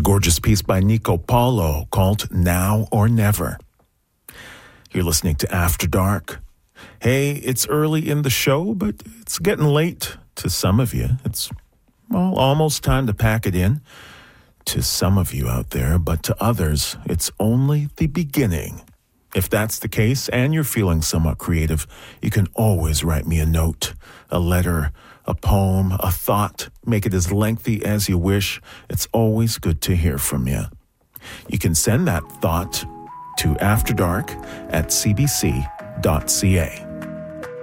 gorgeous piece by Nico Paulo called Now or Never. You're listening to After Dark. Hey, it's early in the show, but it's getting late to some of you. It's, well, almost time to pack it in to some of you out there, but to others, it's only the beginning. If that's the case and you're feeling somewhat creative, you can always write me a note, a letter, a poem, a thought. Make it as lengthy as you wish. It's always good to hear from you. You can send that thought to afterdark@cbc.ca.